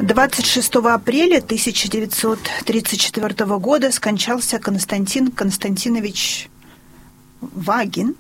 26 апреля 1934 года скончался Константин Константинович Вагинов,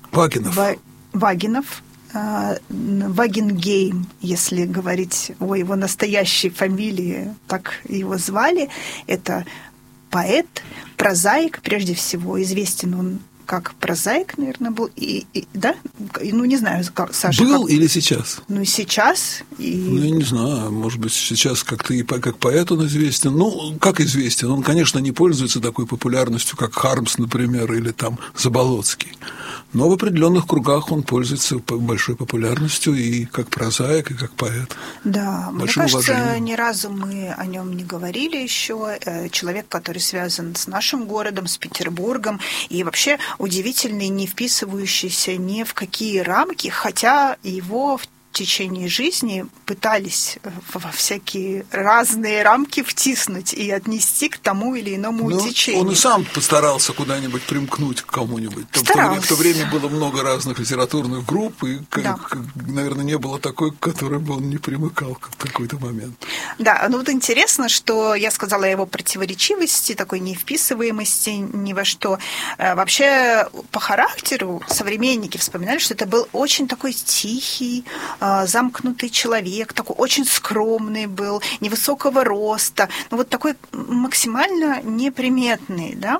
Вагенгейм, если говорить о его настоящей фамилии, так его звали. Это поэт, прозаик, прежде всего. Известен он как прозаик, наверное, был. Да? Ну, не знаю, Саша. Был или сейчас? Ну, сейчас. Ну, я не знаю. Может быть, сейчас как-то и как поэт он известен. Ну, как известен? Он, конечно, не пользуется такой популярностью, как Хармс, например, или там Заболоцкий. Но в определенных кругах он пользуется большой популярностью и как прозаик, и как поэт. Да, мне кажется, ни разу мы о нем не говорили еще. Человек, который связан с нашим городом, с Петербургом, и вообще удивительный, не вписывающийся ни в какие рамки, хотя его в течение жизни пытались во всякие разные рамки втиснуть и отнести к тому или иному течению. Он и сам постарался куда-нибудь примкнуть к кому-нибудь. В то время было много разных литературных групп, и, наверное, не было такой, к которой бы он не примыкал в какой-то момент. Да, ну вот интересно, что я сказала о его противоречивости, такой невписываемости ни во что. Вообще, по характеру современники вспоминали, что это был очень такой тихий, замкнутый человек, такой очень скромный был, невысокого роста, ну вот такой максимально неприметный, да,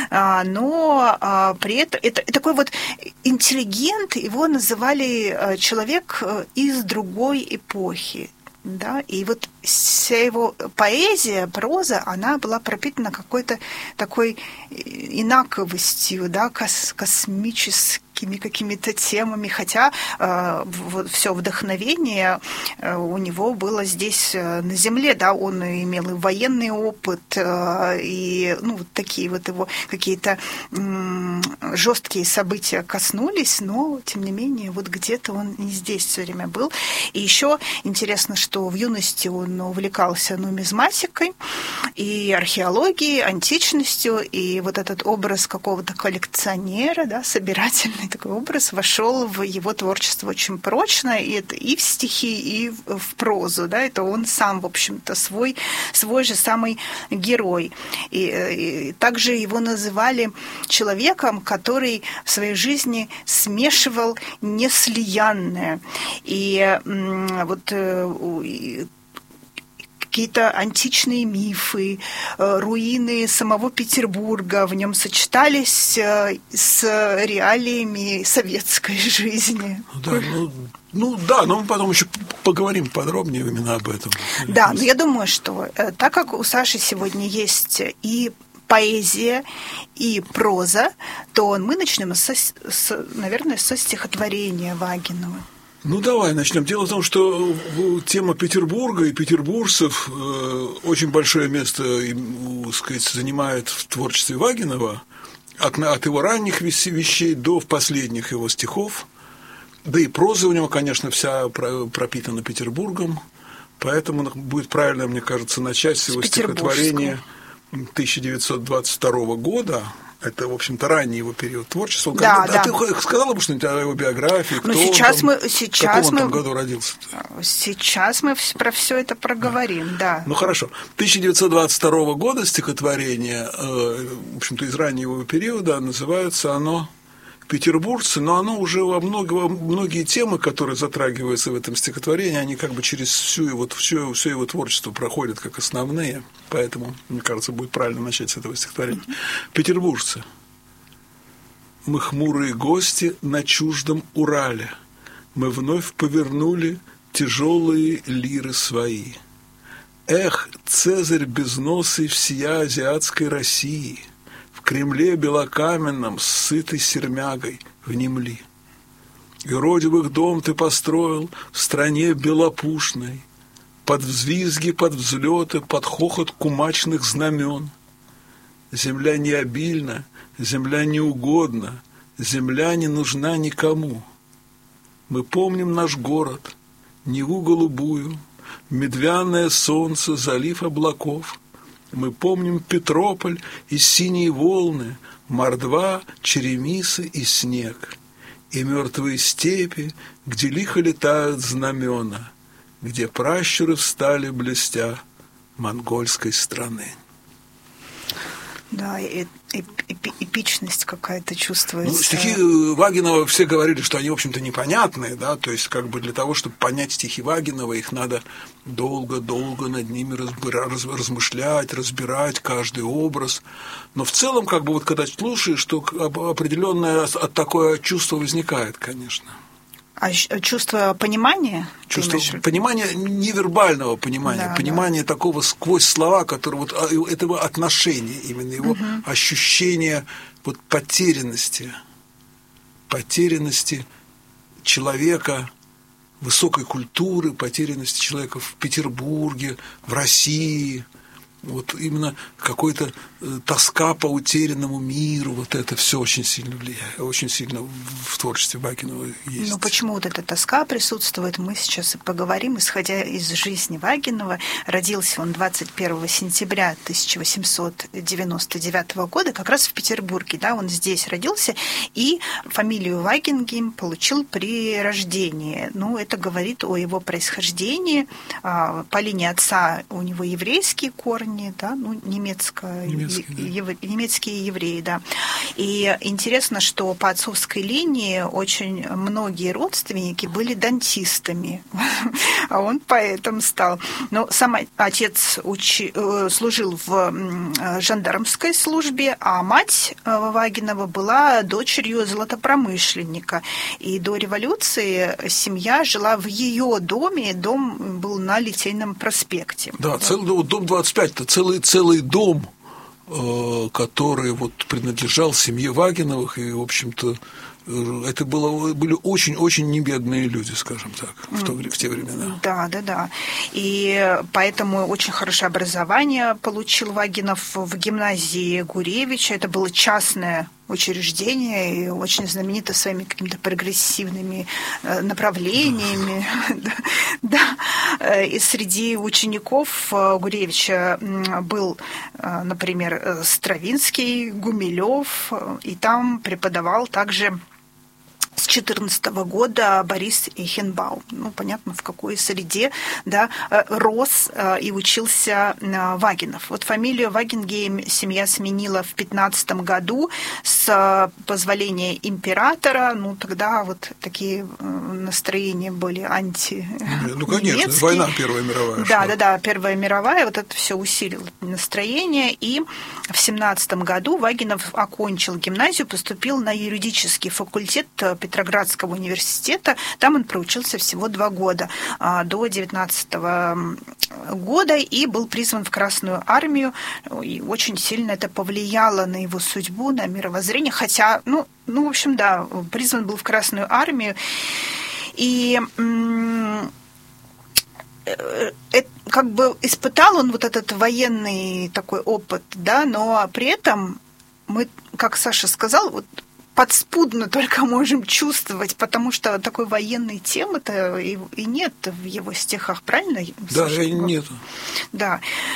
но при этом это такой вот интеллигент, его называли человек из другой эпохи. Да, и вот вся его поэзия, проза, она была пропитана какой-то такой инаковостью, да, космическими какими-то темами, хотя вот все вдохновение у него было здесь на земле, да, он имел и военный опыт, и ну, вот такие вот его какие-то жесткие события коснулись, но тем не менее вот где-то он и здесь все время был. И еще интересно, что в юности он увлекался нумизматикой и археологией, античностью, и вот этот образ какого-то коллекционера, да, собирательный такой образ, вошел в его творчество очень прочно, и это и в стихи, и в прозу, да, это он сам, в общем-то, свой же самый герой. И также его называли человеком, который в своей жизни смешивал неслиянное. И вот какие-то античные мифы, руины самого Петербурга в нем сочетались с реалиями советской жизни. Да, но мы потом еще поговорим подробнее именно об этом. Да, но я думаю, что так как у Саши сегодня есть и поэзия, и проза, то мы начнем, наверное, со стихотворения Вагинова. Ну, давай начнем. Дело в том, что тема Петербурга и петербуржцев очень большое место, так сказать, занимает в творчестве Вагинова, от его ранних вещей до последних его стихов. Да и проза у него, конечно, вся пропитана Петербургом, поэтому будет правильно, мне кажется, начать с его стихотворения 1922 года. Это, в общем-то, ранний его период творчества. Да. Ты сказала бы что-нибудь о его биографии? Кто сейчас он, в каком он году родился? Сейчас мы про все это проговорим, да. Ну, хорошо. 1922 года стихотворение, в общем-то, из раннего периода, называется оно «Петербуржцы», но оно уже во многие темы, которые затрагиваются в этом стихотворении, они как бы через все его творчество проходят как основные, поэтому, мне кажется, будет правильно начать с этого стихотворения. «Петербуржцы. Мы хмурые гости на чуждом Урале, мы вновь повернули тяжелые лиры свои. Эх, Цезарь безносый всея азиатской России, в Кремле белокаменном, сытой сермягой, внемли. Юродивых дом ты построил в стране белопушной, под взвизги, под взлеты, под хохот кумачных знамен. Земля не обильна, земля не угодна, земля не нужна никому. Мы помним наш город, Неву голубую, медвяное солнце, залив облаков. Мы помним Петрополь и синие волны, мордва, черемисы и снег, и мертвые степи, где лихо летают знамена, где пращуры встали блестя монгольской страны. Да, эпичность какая-то чувствуется. Ну, стихи Вагинова все говорили, что они, в общем-то, непонятные, да, то есть, как бы для того, чтобы понять стихи Вагинова, их надо долго-долго над ними размышлять, разбирать каждый образ. Но в целом, как бы, вот когда слушаешь, то определенное такое чувство возникает, конечно. А чувство понимания? Чувство понимания, невербального понимания, да, понимания да. Такого сквозь слова, которого вот этого отношения, именно его ощущения вот потерянности человека, высокой культуры, потерянности человека в Петербурге, в России. Вот именно какой-то тоска по утерянному миру, вот это все очень сильно влияет, очень сильно в творчестве Вагинова есть. Ну почему вот эта тоска присутствует, мы сейчас и поговорим, исходя из жизни Вагинова. Родился он 21 сентября 1899 года, как раз в Петербурге, да, он здесь родился, и фамилию Вагингейм получил при рождении. Ну, это говорит о его происхождении. По линии отца у него еврейские корни, да, ну, немецкие евреи, да. И интересно, что по отцовской линии очень многие родственники были дантистами, а он поэтом стал. Но сам отец служил в жандармской службе, а мать Вагинова была дочерью золотопромышленника. И до революции семья жила в ее доме, дом был на Литейном проспекте. Да, целый дом 25, целый дом, который вот принадлежал семье Вагиновых, и, в общем-то, это были очень-очень небедные люди, скажем так, в те времена. Да. И поэтому очень хорошее образование получил Вагинов в гимназии Гуревича. Это было частное учреждение и очень знаменито своими какими-то прогрессивными направлениями. Да. И среди учеников Гуревича был, например, Стравинский, Гумилев, и там преподавал также с 2014 года Борис Эйхенбаум. Ну, понятно, в какой среде, да, рос и учился Вагинов. Вот фамилию Вагингейм семья сменила в 2015 году с позволения императора. Ну, тогда вот такие настроения были анти-немецкие. Ну, конечно, война Первая мировая. Да, Первая мировая, вот это все усилило настроение. И в 2017 году Вагинов окончил гимназию, поступил на юридический факультет Петроградского университета. Там он проучился всего 2 года, до 2019 года, и был призван в Красную армию. И очень сильно это повлияло на его судьбу, на мировоззрение. Хотя, ну, в общем, да, призван был в Красную армию. И как бы испытал он вот этот военный такой опыт, да, но при этом мы, как Саша сказал, вот подспудно только можем чувствовать, потому что такой военной темы-то и нет в его стихах, правильно? Да, нет. Да.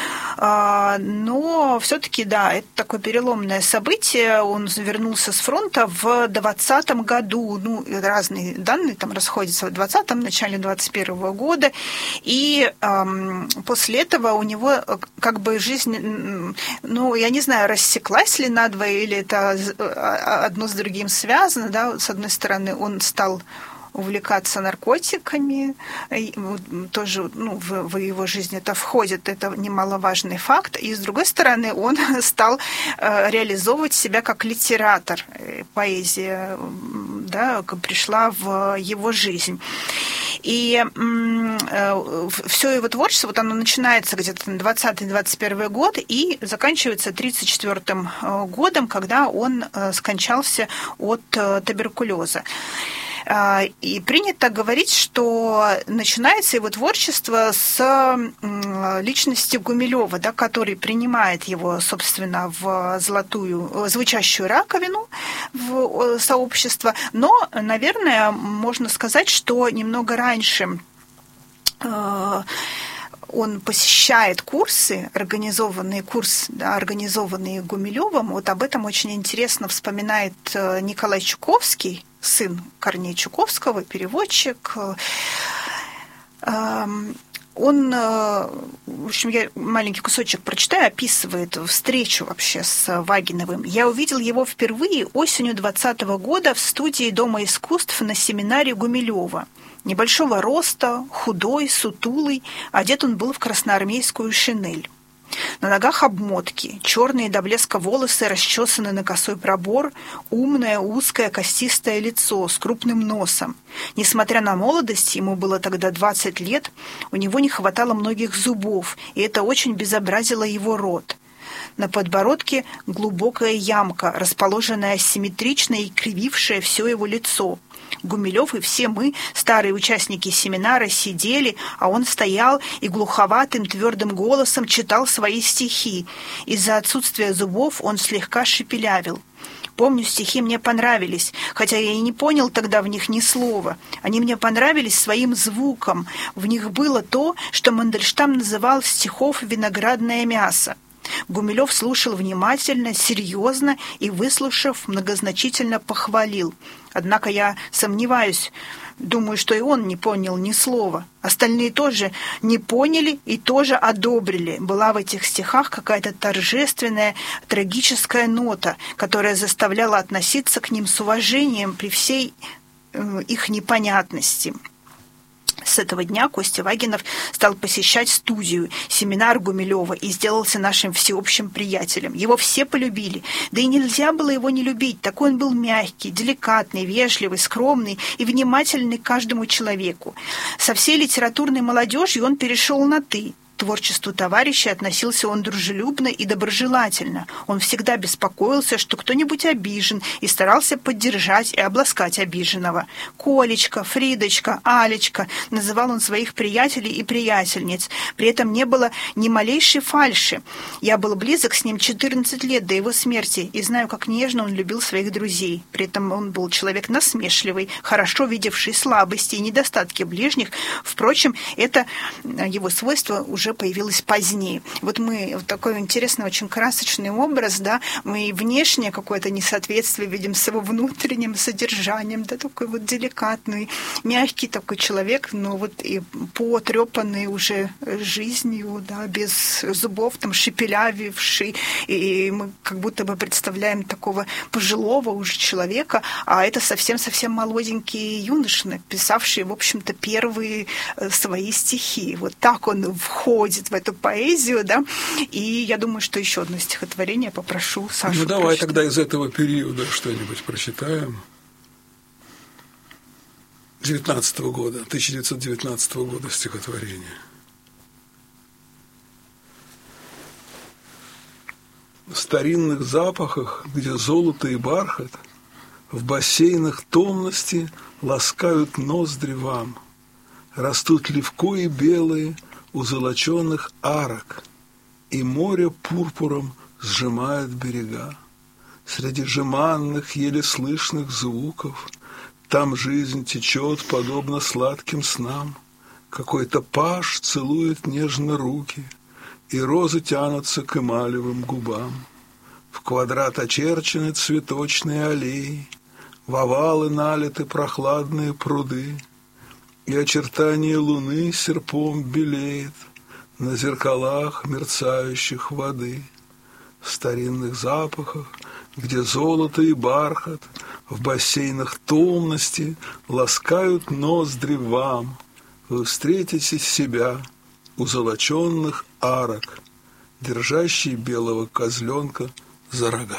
Но все-таки, да, это такое переломное событие. Он вернулся с фронта в 2020 году. Ну, разные данные там расходятся в 2020-м, в начале 2021 года. И после этого у него как бы жизнь, ну, я не знаю, рассеклась ли надвое, или это одно с другим связано, да. С одной стороны, он стал увлекаться наркотиками, тоже, ну, в его жизнь это входит, это немаловажный факт. И, с другой стороны, он стал реализовывать себя как литератор. Поэзия, да, пришла в его жизнь. И все его творчество, вот оно начинается где-то на 20-21 год и заканчивается 1934 годом, когда он скончался от туберкулеза. И принято говорить, что начинается его творчество с личности Гумилева, да, который принимает его, собственно, в золотую звучащую раковину в сообщество. Но, наверное, можно сказать, что немного раньше он посещает курсы, организованные Гумилевым. Вот об этом очень интересно вспоминает Николай Чуковский, сын Корнея Чуковского, переводчик. Он, в общем, я маленький кусочек прочитаю, описывает встречу вообще с Вагиновым. «Я увидел его впервые осенью 2020 года в студии Дома искусств на семинаре Гумилева. Небольшого роста, худой, сутулый, одет он был в красноармейскую шинель. На ногах обмотки, черные до блеска волосы расчесаны на косой пробор, умное, узкое, костистое лицо с крупным носом. Несмотря на молодость, ему было тогда 20 лет, у него не хватало многих зубов, и это очень безобразило его рот. На подбородке глубокая ямка, расположенная асимметрично и кривившая все его лицо. Гумилев и все мы, старые участники семинара, сидели, а он стоял и глуховатым твердым голосом читал свои стихи. Из-за отсутствия зубов он слегка шепелявил. Помню, стихи мне понравились, хотя я и не понял тогда в них ни слова. Они мне понравились своим звуком. В них было то, что Мандельштам называл стихов «виноградное мясо». Гумилев слушал внимательно, серьезно и, выслушав, многозначительно похвалил. Однако я сомневаюсь, думаю, что и он не понял ни слова. Остальные тоже не поняли и тоже одобрили. Была в этих стихах какая-то торжественная, трагическая нота, которая заставляла относиться к ним с уважением при всей их непонятности. С этого дня Костя Вагинов стал посещать студию, семинар Гумилева и сделался нашим всеобщим приятелем. Его все полюбили, да и нельзя было его не любить. Такой он был мягкий, деликатный, вежливый, скромный и внимательный к каждому человеку. Со всей литературной молодежью он перешел на «ты». К творчеству товарища относился он дружелюбно и доброжелательно. Он всегда беспокоился, что кто-нибудь обижен, и старался поддержать и обласкать обиженного. «Колечка», «Фридочка», «Алечка» — называл он своих приятелей и приятельниц. При этом не было ни малейшей фальши. Я был близок с ним 14 лет до его смерти и знаю, как нежно он любил своих друзей. При этом он был человек насмешливый, хорошо видевший слабости и недостатки ближних. Впрочем, это его свойство уже появилось позднее. Вот мы вот такой интересный, очень красочный образ, да, мы и внешнее какое-то несоответствие видим с его внутренним содержанием, да, такой вот деликатный, мягкий такой человек, но вот и потрепанный уже жизнью, да, без зубов, там, шепелявивший, и мы как будто бы представляем такого пожилого уже человека, а это совсем-совсем молоденький юноша, написавший, в общем-то, первые свои стихи. Вот так он входит в эту поэзию, да, и я думаю, что еще одно стихотворение попрошу Сашу. Ну, давай тогда из этого периода что-нибудь прочитаем. 1919 года стихотворение. В старинных запахах, где золото и бархат, в бассейнах томности ласкают ноздри вам. Растут левкои белые у золоченых арок, и море пурпуром сжимает берега. Среди жеманных, еле слышных звуков там жизнь течет, подобно сладким снам. Какой-то паж целует нежно руки, и розы тянутся к эмалевым губам. В квадрат очерчены цветочные аллеи, в овалы налиты прохладные пруды, и очертание луны серпом белеет на зеркалах мерцающих воды. В старинных запахах, где золото и бархат, в бассейнах томности ласкают ноздри вам. Вы встретите себя у золоченных арок, держащий белого козленка за рога.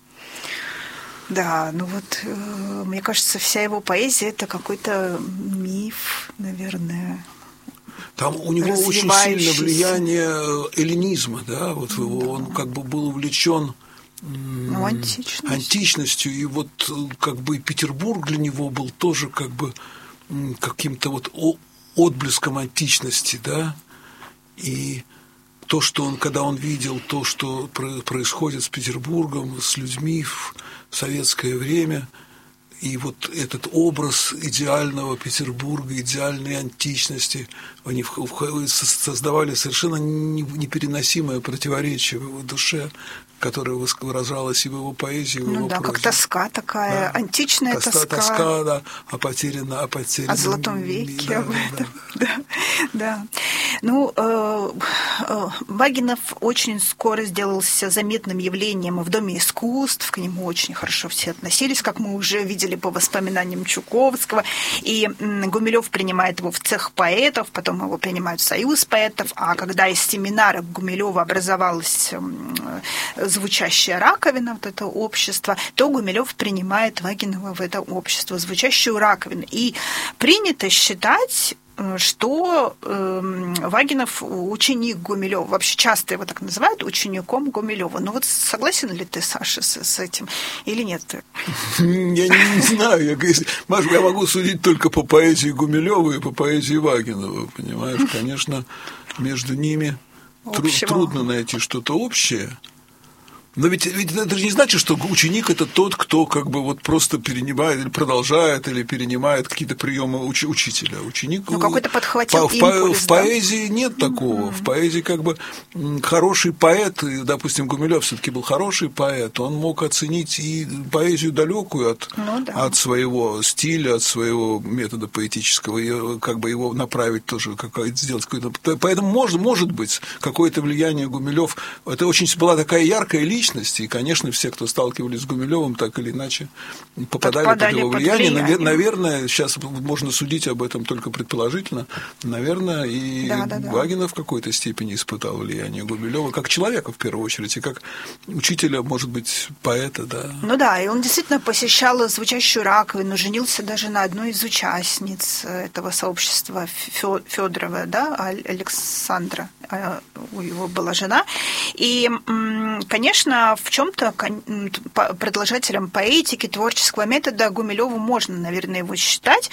Да, ну вот, мне кажется, вся его поэзия – это какой-то миф, наверное. Там у него очень сильное влияние эллинизма, да, вот да. Он как бы был увлечен античностью, и вот как бы Петербург для него был тоже как бы каким-то вот отблеском античности, да, и то, что он, когда он видел то, что происходит с Петербургом, с людьми в советское время, и вот этот образ идеального Петербурга, идеальной античности, они создавали совершенно непереносимое противоречие в его душе, которая выражалась и в его поэзии, и в его да, прозе. как тоска такая, да. Античная тоска. Тоска, да, о потерянном о золотом веке, об этом. Да. Ну, Вагинов очень скоро сделался заметным явлением в Доме искусств, к нему очень хорошо все относились, как мы уже видели по воспоминаниям Чуковского, и Гумилев принимает его в цех поэтов, потом его принимают в союз поэтов, а когда из семинара Гумилева образовалась звучащая раковина, вот это общество, то Гумилев принимает Вагинова в это общество, звучащую раковину. И принято считать, что Вагинов ученик Гумилева, вообще часто его так называют учеником Гумилева. Ну вот согласен ли ты, Саша, с этим или нет? Я не знаю, я могу судить только по поэзии Гумилева и по поэзии Вагинова, понимаешь? Конечно, между ними трудно найти что-то общее. Но ведь это же не значит, что ученик – это тот, кто как бы вот просто перенимает или продолжает, или перенимает какие-то приемы учителя. Ученик… какой-то подхватил импульс, в поэзии нет такого. В поэзии как бы хороший поэт, допустим, Гумилев все-таки был хороший поэт, он мог оценить и поэзию далекую от своего стиля, от своего метода поэтического, и как бы его направить тоже, сделать какое-то… Поэтому может быть какое-то влияние Гумилев. Это очень была такая яркая личность. И, конечно, все, кто сталкивались с Гумилевым, так или иначе попадали под его влияние. Наверное, сейчас можно судить об этом только предположительно. Наверное, и Вагинов в какой-то степени испытал влияние Гумилева как человека, в первую очередь, и как учителя, может быть, поэта. Да. Ну да, и он действительно посещал звучащую раковину, женился даже на одной из участниц этого сообщества Федорова, Александра. У него была жена. И, конечно, в чем-то продолжателем поэтики, творческого метода Гумилеву можно, наверное, его считать,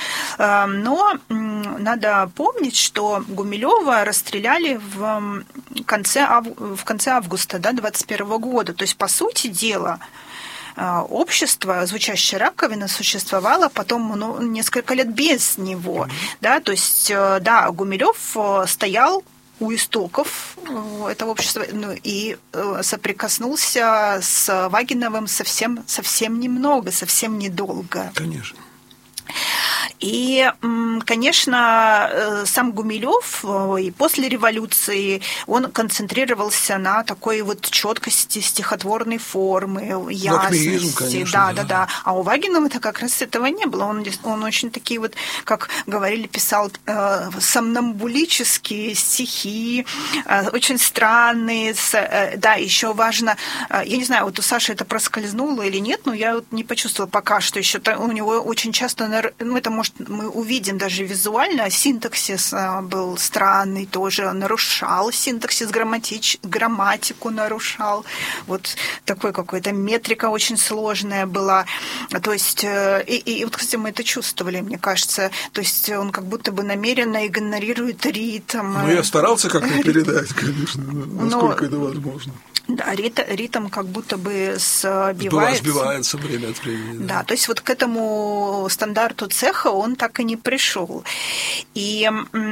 но надо помнить, что Гумилева расстреляли в конце августа 21 года. То есть, по сути дела, общество «Звучащая раковина» существовало потом несколько лет без него. Да? То есть, Гумилев стоял у истоков этого общества и соприкоснулся с Вагиновым совсем немного, совсем недолго. Конечно. И, конечно, сам Гумилев и после революции он концентрировался на такой вот четкости стихотворной формы, ясности. Конечно, да. А у Вагинова это как раз этого не было. Он очень такие вот, как говорили, писал сомнамбулические стихи, очень странные. Да, еще важно, я не знаю, вот у Саши это проскользнуло или нет, но я вот не почувствовала пока что еще. У него очень часто, это может мы увидим даже визуально, синтаксис был странный тоже, нарушал синтаксис, грамматику нарушал. Вот такой какой-то метрика очень сложная была. То есть, и вот, кстати, мы это чувствовали, мне кажется. То есть он как будто бы намеренно игнорирует ритм. Ну, я старался как-то передать, конечно, насколько это возможно. Да, ритм как будто бы сбивается время от времени. Да, то есть вот к этому стандарту цеха он так и не пришел. И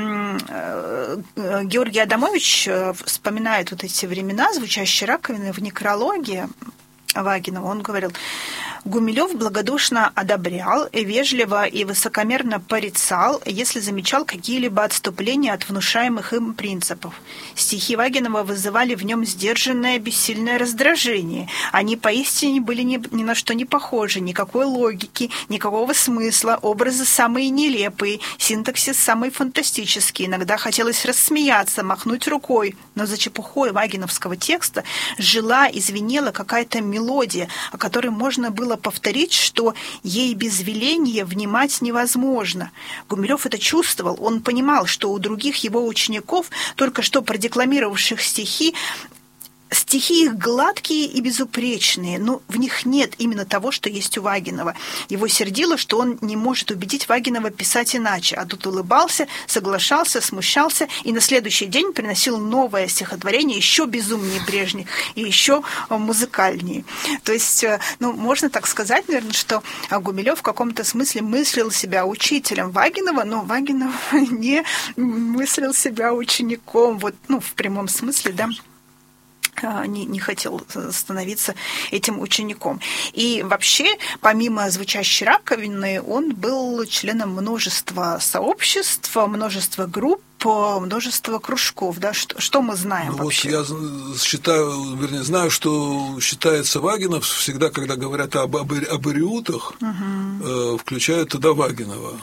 Георгий Адамович вспоминает вот эти времена звучащей раковины в некрологе Вагинова. Он говорил: Гумилев благодушно одобрял, вежливо и высокомерно порицал, если замечал какие-либо отступления от внушаемых им принципов. Стихи Вагинова вызывали в нем сдержанное бессильное раздражение. Они поистине были ни на что не похожи, никакой логики, никакого смысла, образы самые нелепые, синтаксис самый фантастический. Иногда хотелось рассмеяться, махнуть рукой, но за чепухой вагиновского текста жила и звенела какая-то мелодия, о которой можно было повторить, что ей без веления внимать невозможно. Гумилев это чувствовал, он понимал, что у других его учеников, только что продекламировавших стихи их гладкие и безупречные, но в них нет именно того, что есть у Вагинова. Его сердило, что он не может убедить Вагинова писать иначе, а тут улыбался, соглашался, смущался и на следующий день приносил новое стихотворение, еще безумнее прежних и еще музыкальнее. То есть, можно так сказать, наверное, что Гумилев в каком-то смысле мыслил себя учителем Вагинова, но Вагинов не мыслил себя учеником, в прямом смысле, да. не хотел становиться этим учеником. И вообще, помимо звучащей раковины, он был членом множества сообществ, множества групп, множество кружков. Да? Что мы знаем вообще? Вот я считаю, вернее, знаю, что считается Вагинов всегда, когда говорят об абориутах, включают туда Вагинова.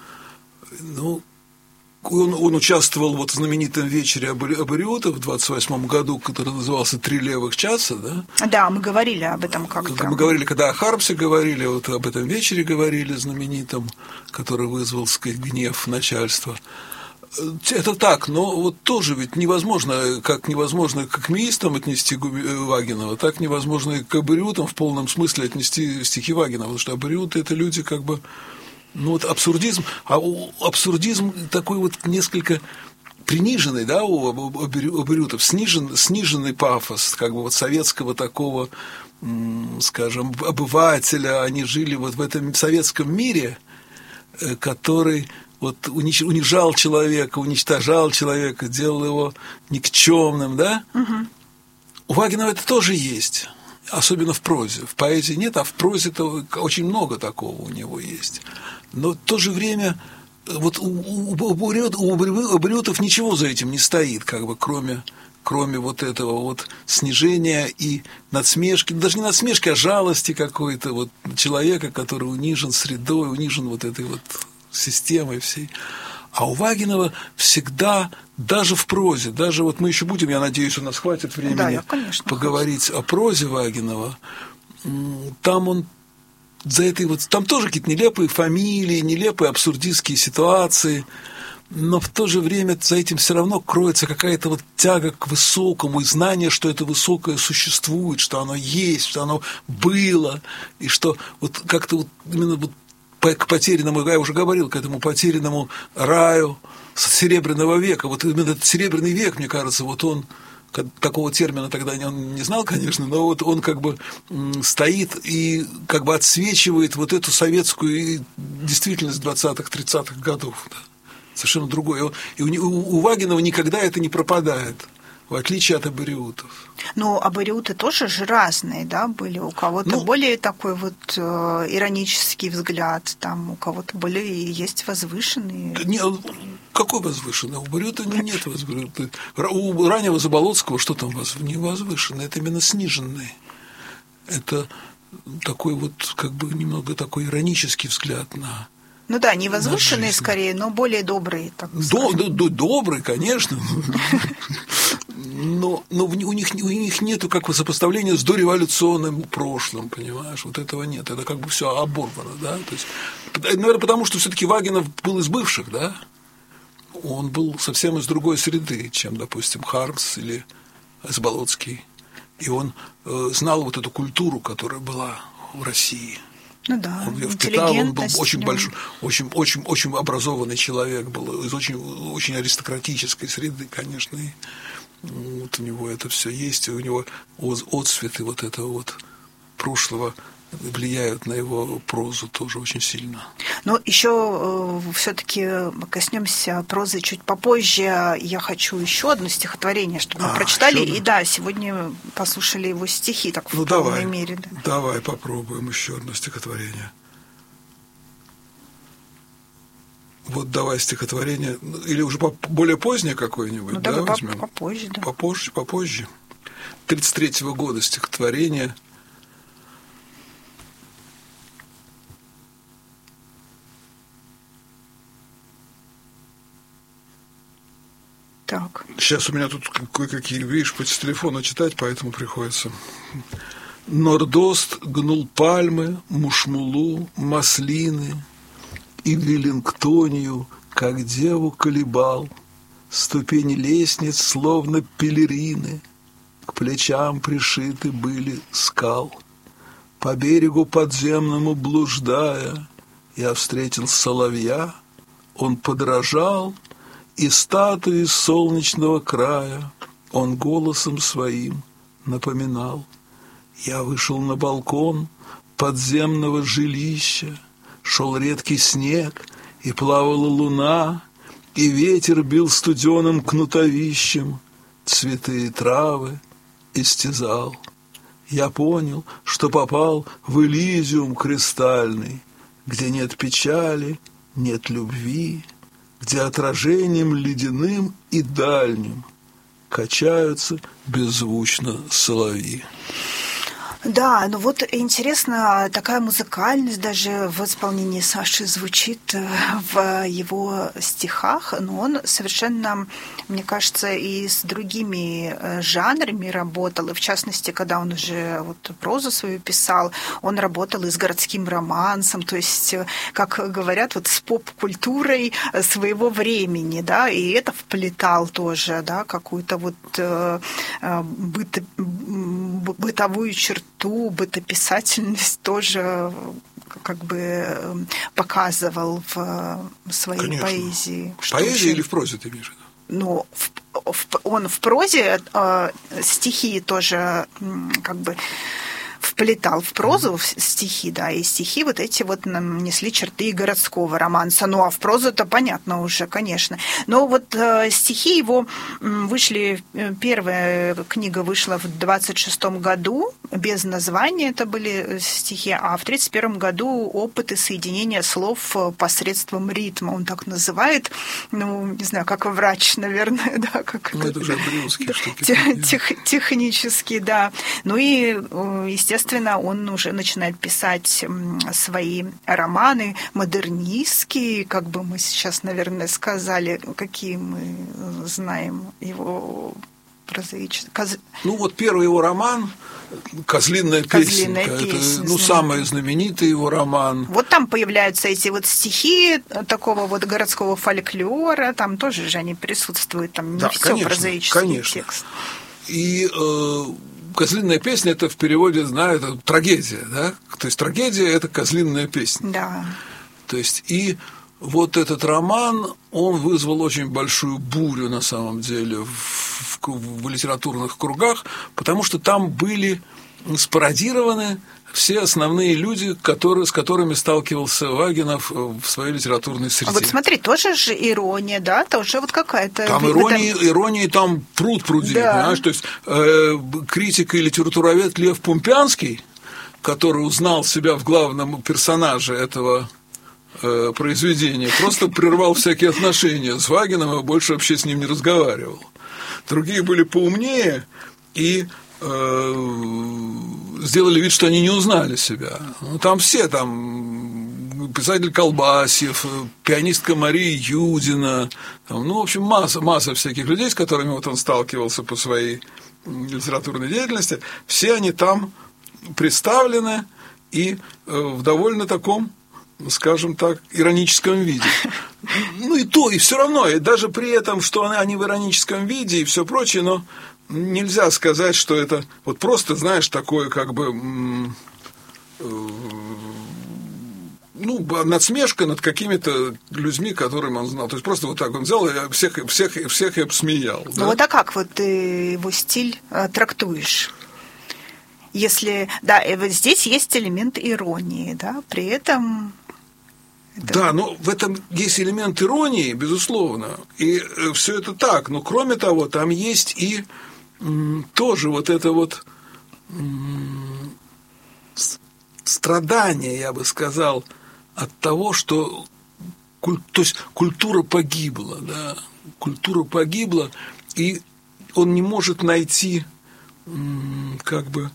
Ну, он участвовал вот в знаменитом вечере абориутов в 28 году, который назывался «Три левых часа», да? Да, мы говорили об этом как-то. Мы говорили, когда о Хармсе говорили, вот об этом вечере говорили знаменитом, который вызвал, сказать, гнев начальства. Это так, но вот тоже ведь невозможно к акмеистам отнести Вагинова, так невозможно и к абориутам в полном смысле отнести стихи Вагинова, потому что абориуты – это люди как бы… Ну, вот абсурдизм такой вот несколько приниженный, да, у абориутов, сниженный пафос, как бы вот советского такого, скажем, обывателя. Они жили вот в этом советском мире, который вот унижал человека, уничтожал человека, делал его никчемным, да? У Вагинова это тоже есть. Особенно в прозе. В поэзии нет, а в прозе-то очень много такого у него есть. Но в то же время вот у абориутов ничего за этим не стоит, как бы, кроме вот этого вот снижения и надсмешки, даже не надсмешки, а жалости какой-то вот человека, который унижен средой, унижен вот этой вот системой всей. А у Вагинова всегда, даже в прозе, даже вот мы еще будем, я надеюсь, у нас хватит времени поговорить о прозе Вагинова, там он за этой вот, там тоже какие-то нелепые фамилии, нелепые абсурдистские ситуации, но в то же время за этим все равно кроется какая-то вот тяга к высокому и знание, что это высокое существует, что оно есть, что оно было, и что вот как-то вот именно вот к потерянному, я уже говорил, к этому потерянному раю Серебряного века. Вот именно этот Серебряный век, мне кажется, вот он, такого термина тогда он не знал, конечно, но вот он как бы стоит и как бы отсвечивает вот эту советскую действительность 20-х, 30-х годов. Да. Совершенно другое. И у Вагинова никогда это не пропадает, в отличие от абориутов. Ну, абориуты тоже же разные, да, были. У кого-то более такой вот иронический взгляд, там у кого-то более есть возвышенные. Не, какой возвышенный? У абориута нет возвышенный. У раннего Заболоцкого что там не возвышенный? Это именно сниженный. Это такой вот, как бы, немного такой иронический взгляд на… Ну да, не возвышенные скорее, но более добрые, так сказать. Добрые, конечно. Но у них нету как бы сопоставления с дореволюционным прошлым, понимаешь? Вот этого нет. Это как бы все оборвано, да? То есть, наверное, потому что все-таки Вагинов был из бывших, да? Он был совсем из другой среды, чем, допустим, Хармс или Заболоцкий. И он знал вот эту культуру, которая была в России. Ну да, он ее впитал, он был очень большой, очень образованный человек, был из очень аристократической среды, конечно, и вот у него это все есть, и у него отцветы вот этого вот прошлого влияют на его прозу тоже очень сильно. Но еще все-таки коснемся прозы чуть попозже. Я хочу еще одно стихотворение, чтобы мы прочитали. И да, сегодня послушали его стихи так в полной мере. Да. Давай попробуем еще одно стихотворение. Вот давай стихотворение. Или уже более позднее какое-нибудь, ну, да, возьмем? Попозже, да. Попозже. 1933 года стихотворение. Так. Сейчас у меня тут кое-какие, видишь, с телефона читать, поэтому приходится. Нордост гнул пальмы, мушмулу, маслины, и в Веллингтонию, как деву колебал, ступени лестниц, словно пелерины, к плечам пришиты были скал. По берегу подземному блуждая, я встретил соловья, он подражал, и статуи солнечного края он голосом своим напоминал. Я вышел на балкон подземного жилища, шел редкий снег, и плавала луна, и ветер бил студеным кнутовищем цветы и травы истязал. Я понял, что попал в Элизиум кристальный, где нет печали, нет любви, где отражением ледяным и дальним качаются беззвучно соловьи. Да, ну вот интересно, такая музыкальность даже в исполнении Саши звучит в его стихах, но он совершенно, мне кажется, и с другими жанрами работал, и в частности, когда он уже вот прозу свою писал, он работал и с городским романсом, то есть, как говорят, вот с поп-культурой своего времени, да, и это вплетал тоже, да, какую-то вот бытовую черту, бытописательность тоже как бы показывал в своей Конечно. Поэзии. Поэзия или в прозе ты имеешь в виду? Ну, он в прозе стихи тоже как бы вплетал в прозу стихи, да, и стихи вот эти вот нам несли черты городского романса. Ну, а в прозу-то понятно уже, конечно. Но вот стихи его вышли, первая книга вышла в 26-м году, без названия это были стихи, а в 31-м году опыты соединения слов посредством ритма, он так называет, ну, не знаю, как врач, наверное, да, как... Ну, это уже брюлские штуки. Технически, да. Ну и, естественно, он уже начинает писать свои романы модернистские, как бы мы сейчас, наверное, сказали, какие мы знаем его прозаические. Ну вот первый его роман «Козлиная песенка». Это, ну, самый знаменитый его роман. Вот там появляются эти вот стихи такого вот городского фольклора, там тоже же они присутствуют, там не да, все конечно, прозаический конечно. Текст. И «Козлиная песня» – это в переводе, знаю, это трагедия, да? То есть трагедия – это козлиная песня. Да. То есть и вот этот роман, он вызвал очень большую бурю, на самом деле, в литературных кругах, потому что там были спародированы все основные люди, с которыми сталкивался Вагинов в своей литературной среде. А вот смотри, тоже же ирония, да? Тоже вот какая-то... Там иронии там пруд-пруди, да. Понимаешь? То есть критик и литературовед Лев Пумпянский, который узнал себя в главном персонаже этого произведения, просто прервал всякие отношения с Вагином и больше вообще с ним не разговаривал. Другие были поумнее и сделали вид, что они не узнали себя. Ну, там все, там писатель Колбасьев, пианистка Мария Юдина, там, ну, в общем, масса всяких людей, с которыми вот он сталкивался по своей литературной деятельности, все они там представлены и в довольно таком, скажем так, ироническом виде. Ну, и то, и все равно, и даже при этом, что они в ироническом виде и все прочее, но нельзя сказать, что это вот просто, знаешь, такое как бы ну, надсмешка над какими-то людьми, которым он знал. То есть просто вот так он взял и всех и обсмеял. Ну, да? Вот а как вот ты его стиль трактуешь? Если, да, вот здесь есть элемент иронии, да, при этом... Да, но в этом есть элемент иронии, безусловно, и все это так, но кроме того, там есть и тоже вот это вот страдание, я бы сказал, от того, что то есть культура погибла, да, культура погибла, и он не может найти как бы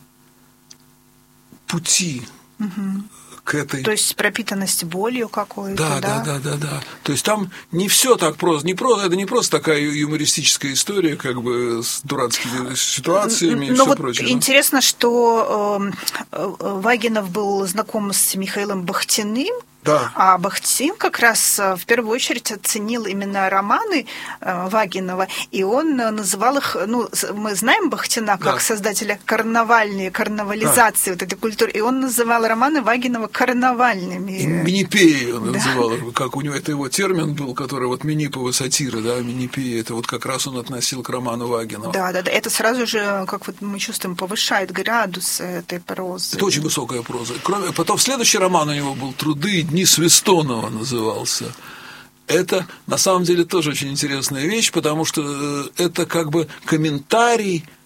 пути к этой... То есть пропитанность болью какой-то, да. То есть там не все так просто, это не просто такая юмористическая история, как бы с дурацкими ситуациями и все вот прочее. Интересно, что Вагинов был знаком с Михаилом Бахтиным. Да. А Бахтин как раз в первую очередь оценил именно романы Вагинова, и он называл их, ну, мы знаем Бахтина как создателя карнавализации вот этой культуры, и он называл романы Вагинова карнавальными. Минипеи он называл, как у него это его термин был, который вот миниповая сатира, да, минипеи, это вот как раз он относил к роману Вагинова. Да, это сразу же, как вот мы чувствуем, повышает градус этой прозы. Это очень высокая проза. Потом следующий роман у него был «Труды Дни Свистонова» назывался. Это, на самом деле, тоже очень интересная вещь, потому что это как бы комментарий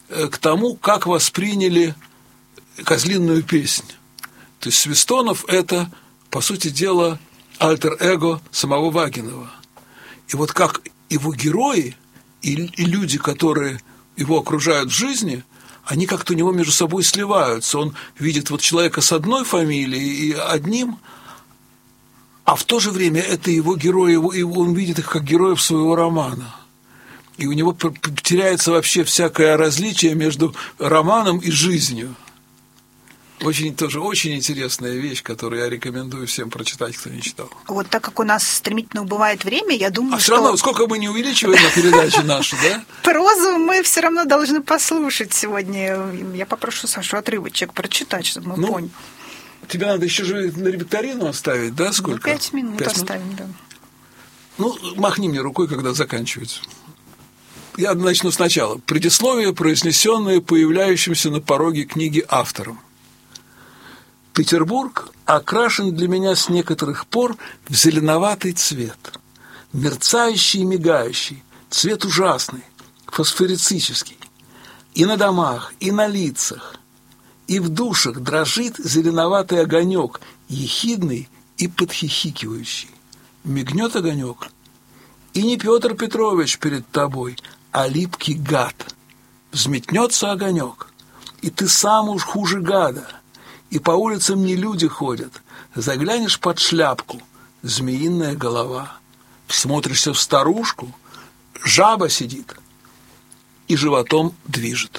к тому, как восприняли «Козлиную песнь». То есть Свистунов – это, по сути дела, альтер-эго самого Вагинова. И вот как его герои и люди, которые его окружают в жизни, они как-то у него между собой сливаются. Он видит вот человека с одной фамилией и одним, а в то же время это его герои, он видит их как героев своего романа. И у него теряется вообще всякое различие между романом и жизнью. Тоже очень интересная вещь, которую я рекомендую всем прочитать, кто не читал. Вот так как у нас стремительно убывает время, я думаю, все равно, сколько мы не увеличиваем на передачу нашу, да? Прозу мы все равно должны послушать сегодня. Я попрошу Сашу отрывочек прочитать, чтобы мы поняли. Тебе надо еще же на викторину оставить, да? Сколько? 5 минут оставим, да. Махни мне рукой, когда заканчивается. Я начну сначала. Предисловие, произнесенное появляющимся на пороге книги автором. Петербург окрашен для меня с некоторых пор в зеленоватый цвет. Мерцающий и мигающий, цвет ужасный, фосфорицический. И на домах, и на лицах, и в душах дрожит зеленоватый огонек, ехидный и подхихикивающий. Мигнет огонек, и не Петр Петрович перед тобой, а липкий гад. Взметнется огонек, и ты сам уж хуже гада. И по улицам не люди ходят. Заглянешь под шляпку — змеиная голова. Всмотришься в старушку — жаба сидит и животом движет.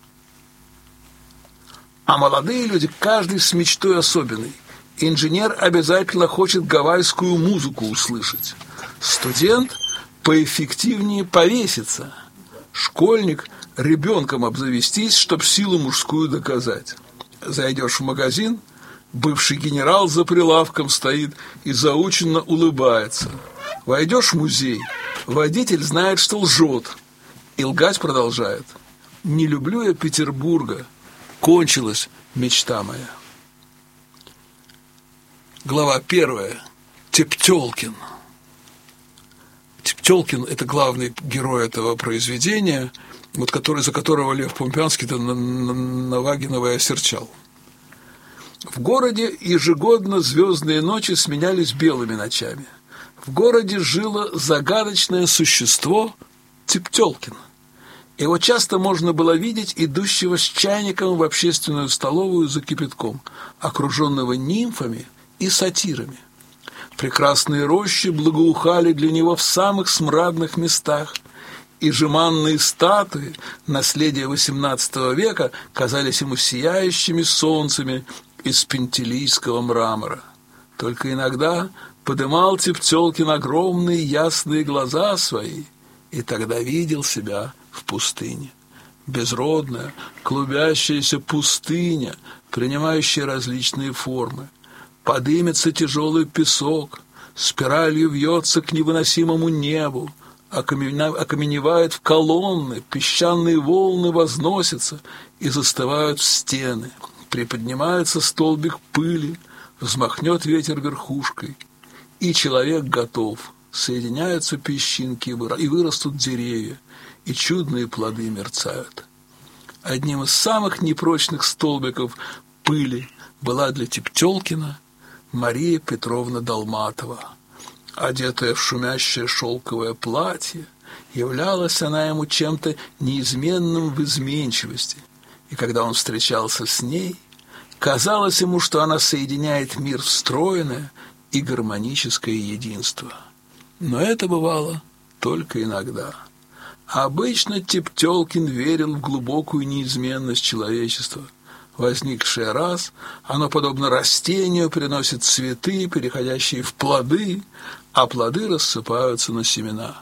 А молодые люди, каждый с мечтой особенной. Инженер обязательно хочет гавайскую музыку услышать. Студент поэффективнее повеситься. Школьник — ребенком обзавестись, чтоб силу мужскую доказать. Зайдешь в магазин, бывший генерал за прилавком стоит и заученно улыбается. Войдешь в музей, водитель знает, что лжет, и лгать продолжает. Не люблю я Петербурга, кончилась мечта моя. Глава 1. Тептёлкин. Тептёлкин – это главный герой этого произведения, за которого Лев Помпянский-то на Вагинова и осерчал. В городе ежегодно звездные ночи сменялись белыми ночами. В городе жило загадочное существо Тептёлкин. Его часто можно было видеть идущего с чайником в общественную столовую за кипятком, окруженного нимфами и сатирами. Прекрасные рощи благоухали для него в самых смрадных местах, и жеманные статуи, наследие XVIII века, казались ему сияющими солнцами из пентелийского мрамора. Только иногда подымал Тептёлкин огромные ясные глаза свои, и тогда видел себя в пустыне. Безродная, клубящаяся пустыня, принимающая различные формы. Подымется тяжелый песок, спиралью вьется к невыносимому небу, окаменевает в колонны, песчаные волны возносятся и застывают в стены. Приподнимается столбик пыли, взмахнет ветер верхушкой, и человек готов. Соединяются песчинки, и вырастут деревья, и чудные плоды мерцают. Одним из самых непрочных столбиков пыли была для Тептёлкина Мария Петровна Долматова. Одетая в шумящее шелковое платье, являлась она ему чем-то неизменным в изменчивости, и когда он встречался с ней, казалось ему, что она соединяет мир в стройное и гармоническое единство. Но это бывало только иногда. Обычно Тептёлкин верил в глубокую неизменность человечества. Возникшее раз, оно, подобно растению, приносит цветы, переходящие в плоды, а плоды рассыпаются на семена.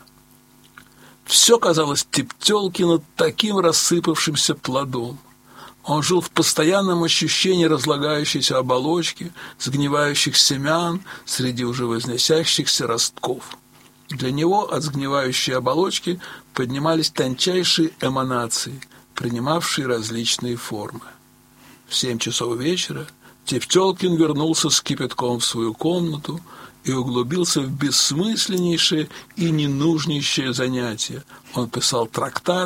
Все казалось Тептёлкину таким рассыпавшимся плодом. Он жил в постоянном ощущении разлагающейся оболочки, сгнивающих семян среди уже возносящихся ростков. Для него от сгнивающей оболочки поднимались тончайшие эманации, принимавшие различные формы. В 7 часов вечера Тептёлкин вернулся с кипятком в свою комнату и углубился в бессмысленнейшее и ненужнейшее занятие. Он писал трактат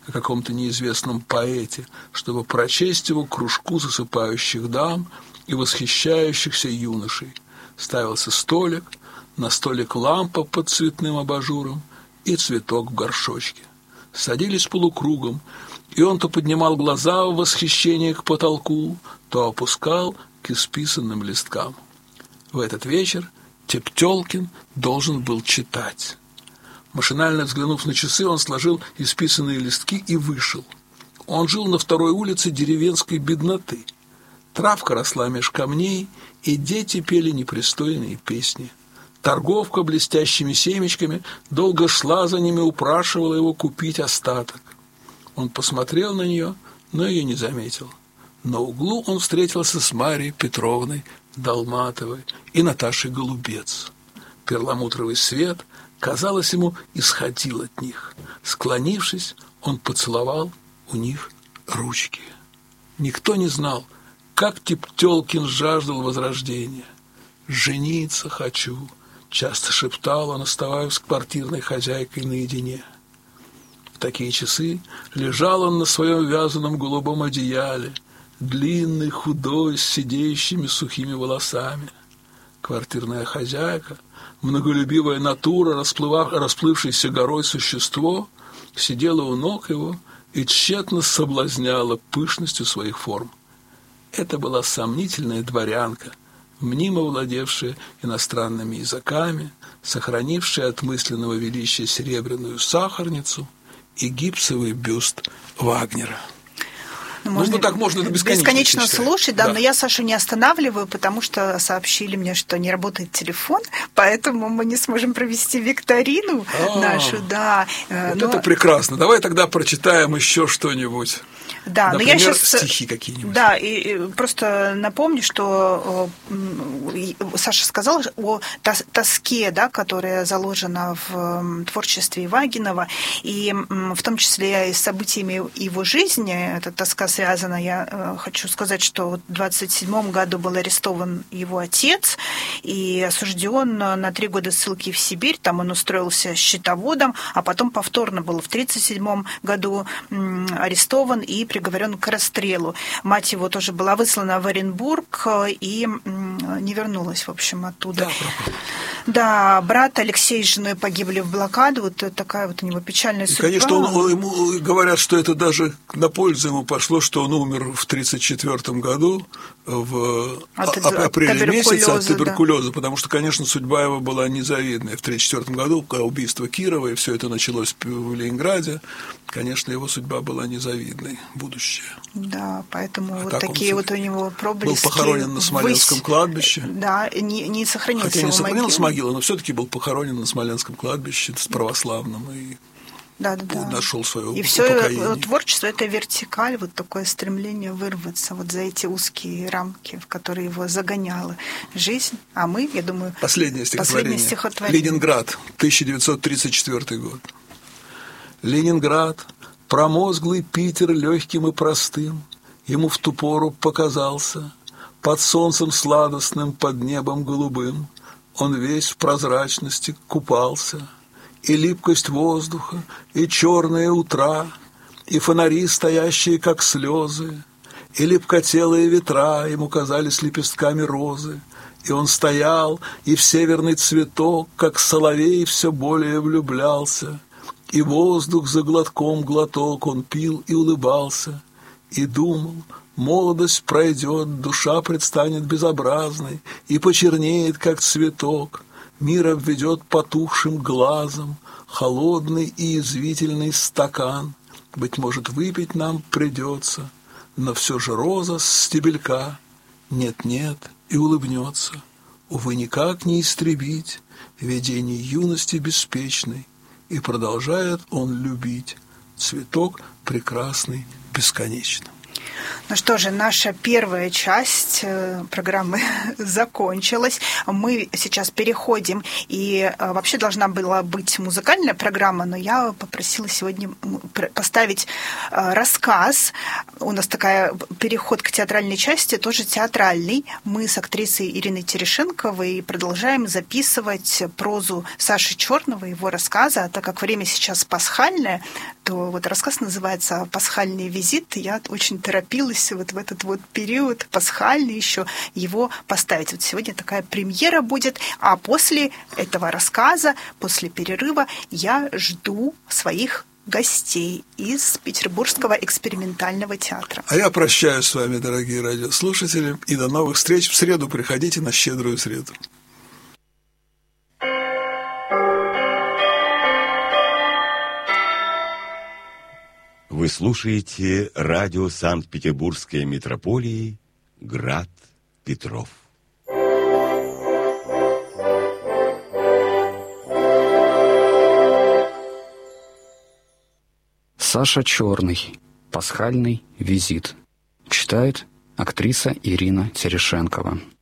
о каком-то неизвестном поэте, чтобы прочесть его кружку засыпающих дам и восхищающихся юношей. Ставился столик, на столик лампа под цветным абажуром и цветок в горшочке. Садились полукругом, и он то поднимал глаза в восхищении к потолку, то опускал к исписанным листкам. В этот вечер Тептёлкин должен был читать. Машинально взглянув на часы, он сложил исписанные листки и вышел. Он жил на второй улице деревенской бедноты. Травка росла меж камней, и дети пели непристойные песни. Торговка блестящими семечками долго шла за ними, упрашивала его купить остаток. Он посмотрел на нее, но ее не заметил. На углу он встретился с Марьей Петровной Долматовой и Наташей Голубец. Перламутровый свет, казалось, ему исходил от них. Склонившись, он поцеловал у них ручки. Никто не знал, как Тептёлкин жаждал возрождения. «Жениться хочу», — часто шептал он, оставаясь с квартирной хозяйкой наедине. В такие часы лежал он на своем вязаном голубом одеяле, длинный, худой, с сидеющими сухими волосами. Квартирная хозяйка, многолюбивая натура, расплывшееся горой существо, сидела у ног его и тщетно соблазняла пышностью своих форм. Это была сомнительная дворянка, мнимо владевшая иностранными языками, сохранившая от мысленного величия серебряную сахарницу и гипсовый бюст Вагнера. Так можно бесконечно слушать, да, но я Сашу не останавливаю, потому что сообщили мне, что не работает телефон, поэтому мы не сможем провести викторину нашу, да. Это прекрасно. Давай тогда прочитаем еще что-нибудь. Да, например, но я сейчас стихи какие-нибудь. Да, и просто напомню, что Саша сказал о тоске, да, которая заложена в творчестве Ивагинова, и в том числе и с событиями его жизни эта тоска связана. Я хочу сказать, что в 1927 году был арестован его отец и осужден на 3 года ссылки в Сибирь. Там он устроился счетоводом, а потом повторно был в 1937 году арестован и приговорен к расстрелу. Мать его тоже была выслана в Оренбург и не вернулась, в общем, оттуда. Да, брат Алексей с женой погибли в блокаду. Вот такая вот у него печальная судьба. Конечно, ему говорят, что это даже на пользу ему пошло, что он умер в 1934 году в апреле месяце от туберкулеза, потому что, конечно, судьба его была незавидная. В 1934 году, когда убийство Кирова, и все это началось в Ленинграде, конечно, его судьба была незавидной, будущее. Да, поэтому вот такие вот у него проблески. Был похоронен на Смоленском кладбище. Да, не сохранилась Хотя его не сохранилась могила, но все-таки был похоронен на Смоленском кладбище с православным и нашел свое упокоение. И все творчество — это вертикаль, вот такое стремление вырваться вот за эти узкие рамки, в которые его загоняла жизнь. А мы, я думаю... Последнее стихотворение. Ленинград, 1934 год. Ленинград, промозглый Питер легким и простым, ему в ту пору показался. Под солнцем сладостным, под небом голубым он весь в прозрачности купался. И липкость воздуха, и черные утра, и фонари, стоящие как слезы, и липкотелые ветра ему казались лепестками розы. И он стоял, и в северный цветок, как соловей, все более влюблялся. И воздух за глотком глоток он пил и улыбался, и думал: молодость пройдет, душа предстанет безобразной, и почернеет, как цветок, мир обведет потухшим глазом холодный и язвительный стакан. Быть может, выпить нам придется, но все же роза с стебелька нет-нет и улыбнется. Увы, никак не истребить видение юности беспечной, и продолжает он любить цветок прекрасный бесконечно. Ну что же, наша первая часть программы закончилась. Мы сейчас переходим, и вообще должна была быть музыкальная программа, но я попросила сегодня поставить рассказ. У нас такой переход к театральной части, тоже театральный. Мы с актрисой Ириной Терешенковой продолжаем записывать прозу Саши Черного, его рассказа. А так как время сейчас пасхальное, то вот рассказ называется «Пасхальный визит». Я очень торопилась вот в этот вот период пасхальный еще его поставить. Вот сегодня такая премьера будет, а после этого рассказа, после перерыва я жду своих гостей из Петербургского экспериментального театра. А я прощаюсь с вами, дорогие радиослушатели, и до новых встреч. В среду приходите на Щедрую среду. Вы слушаете радио Санкт-Петербургской митрополии «Град Петров». Саша Черный. Пасхальный визит. Читает актриса Ирина Терешенкова.